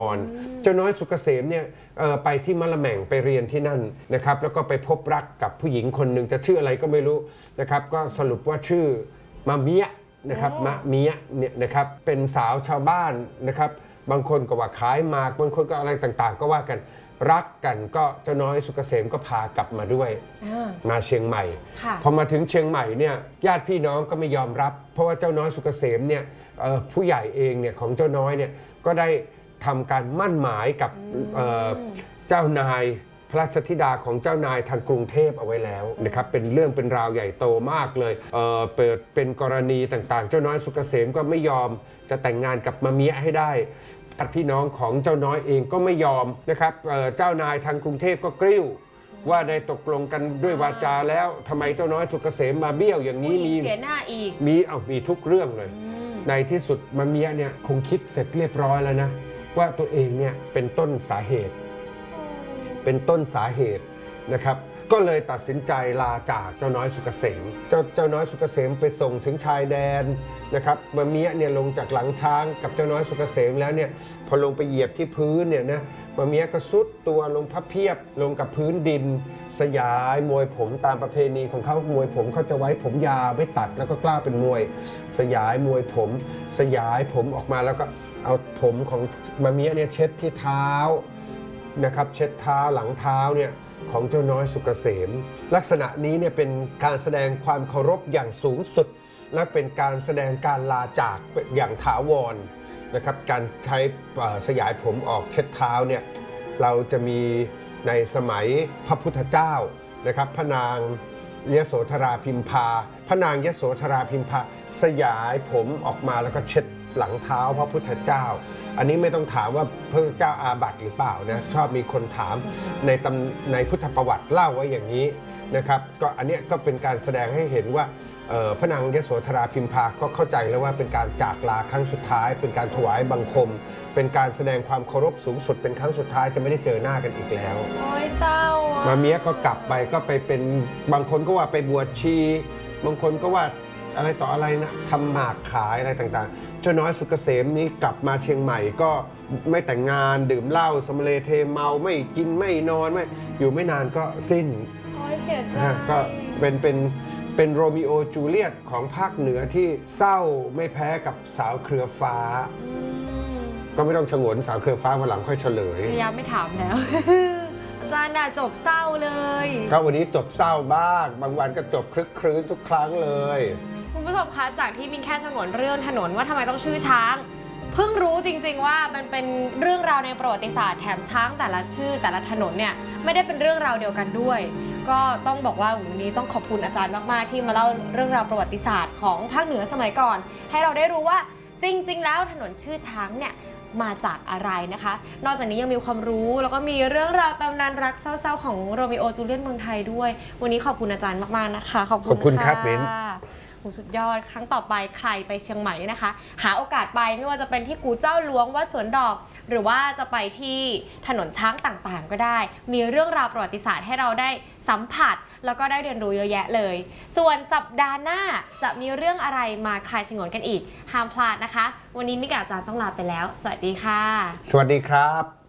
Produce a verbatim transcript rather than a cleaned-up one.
เจ้าน้อยสุกเกษมเนี่ยไปที่มะละแม่งไปเรียนที่นั่นนะครับแล้วก็ไปพบรักกับผู้หญิงคนหนึ่งจะชื่ออะไรก็ไม่รู้นะครับก็สรุปว่าชื่อมะเมียนะครับมะเมียเนี่ยนะครับเป็นสาวชาวบ้านนะครับบางคนก็ว่าขายหมากบางคนก็อะไรต่างๆก็ว่ากันรักกันก็เจ้าน้อยสุกเกษมก็พากลับมาด้วยมาเชียงใหม่พอมาถึงเชียงใหม่เนี่ยญาติพี่น้องก็ไม่ยอมรับเพราะว่าเจ้าน้อยสุกเกษมเนี่ยผู้ใหญ่เองเนี่ยของเจ้าน้อยเนี่ยก็ได้ทำการมั่นหมายกับเจ้านายพระราชธิดาของเจ้านายทางกรุงเทพเอาไว้แล้วนะครับเป็นเรื่องเป็นราวใหญ่โตมากเลยเเปิดเป็นกรณีต่างๆเจ้าน้อยสุกเกษมก็ไม่ยอมจะแต่งงานกับมะเมียให้ได้พี่น้องของเจ้าน้อยเองก็ไม่ยอมนะครับเจ้านายทางกรุงเทพก็กริ้วว่าได้ตกลงกันด้วยวาจาแล้วทำไมเจ้าน้อยสุกเกษมมาเบี้ยวอย่างนี้มีเสียหน้าอีกมีเอามีทุกเรื่องเลยในที่สุดมะเมียเนี่ยคงคิดเสร็จเรียบร้อยแล้วนะว่าตัวเองเนี่ยเป็นต้นสาเหตุเป็นต้นสาเหตุนะครับก็เลยตัดสินใจลาจากเจ้าน้อยสุกเกษมเจ้าเจ้าน้อยสุกเกษมไปส่งถึงชายแดนนะครับมะเมียเนี่ยลงจากหลังช้างกับเจ้าน้อยสุกเกษมแล้วเนี่ยพอลงไปเหยียบที่พื้นเนี่ยนะมะเมียก็ซุดตัวลงพับเพียบลงกับพื้นดินสยายมวยผมตามประเพณีของเขามวยผมเขาจะไว้ผมยาวไม่ตัดแล้วก็กล้าเป็นมวยสยายมวยผมสยายผมออกมาแล้วก็เอาผมของมะเมียเนี่ยเช็ดที่เท้านะครับเช็ดเท้าหลังเท้าเนี่ยของเจ้าน้อยสุกเกษมลักษณะนี้เนี่ยเป็นการแสดงความเคารพอย่างสูงสุดและเป็นการแสดงการลาจากอย่างถาวรนะครับการใช้สยายผมออกเช็ดเท้าเนี่ยเราจะมีในสมัยพระพุทธเจ้านะครับพระนางยโสธราพิมพาพระนางยโสธราพิมพาสยายผมออกมาแล้วก็เช็ดหลังเท้าพระพุทธเจ้าอันนี้ไม่ต้องถามว่าพระเจ้าอาบัติหรือเปล่านะชอบมีคนถามในตำในพุทธประวัติเล่าไว้อย่างนี้นะครับก็อันนี้ก็เป็นการแสดงให้เห็นว่าพระนางยโสธราพิมพาก็เข้าใจแล้วว่าเป็นการจากลาครั้งสุดท้ายเป็นการถวายบังคมเป็นการแสดงความเคารพสูงสุดเป็นครั้งสุดท้ายจะไม่ได้เจอหน้ากันอีกแล้วโอ้ยเศร้าอ่ะมาเมียก็กลับไปก็ไปเป็นบางคนก็ว่าไปบวชชีบางคนก็ว่าอะไรต่ออะไรนะทำหมากขายอะไรต่างๆเจ้าน้อยสุกเกษมนี้กลับมาเชียงใหม่ก็ไม่แต่งงานดื่มเหล้าสมเลเทเมาไม่กินไม่นอนไม่อยู่ไม่นานก็สิ้นโอ้ยเสียใจก็เป็นเป็นเป็นโรมิโอจูเลียตของภาคเหนือที่เศร้าไม่แพ้กับสาวเครือฟ้าก็ไม่ต้องฉงนสาวเครือฟ้าวันหลังค่อยเฉลยพยายามไม่ถามแล้วอาจารย์น่ะจบเศร้าเลยก็วันนี้จบเศร้าบ้างบางวันก็จบคลึกครื้นทุกครั้งเลยคุณผู้ชมคะจากที่มินแค่ฉงนเรื่องถนนว่าทำไมต้องชื่อช้างเพิ่งรู้จริงๆว่ามันเป็นเรื่องราวในประวัติศาสตร์แถมช้างแต่ละชื่อแต่ละถนนเนี่ยไม่ได้เป็นเรื่องราวเดียวกันด้วยก็ต้องบอกว่าวันนี้ต้องขอบคุณอาจารย์มากๆที่มาเล่าเรื่องราวประวัติศาสตร์ของภาคเหนือสมัยก่อนให้เราได้รู้ว่าจริงๆแล้วถนนชื่อช้างเนี่ยมาจากอะไรนะคะนอกจากนี้ยังมีความรู้แล้วก็มีเรื่องราวตำนานรักเศร้าๆของโรมิโอจูเลียตเมืองไทยด้วยวันนี้ขอบคุณอาจารย์มากๆนะคะขอบคุณครับเบนสุดยอดครั้งต่อไปใครไปเชียงใหม่นี่นะคะหาโอกาสไปไม่ว่าจะเป็นที่กู่เจ้าหลวงวัดสวนดอกหรือว่าจะไปที่ถนนช้างต่างๆก็ได้มีเรื่องราวประวัติศาสตร์ให้เราได้สัมผัสแล้วก็ได้เรียนรู้เยอะแยะเลยส่วนสัปดาห์หน้าจะมีเรื่องอะไรมาคลายฉงนกันอีกห้ามพลาดนะคะวันนี้มิกาอาจารย์ต้องลาไปแล้วสวัสดีค่ะสวัสดีครับ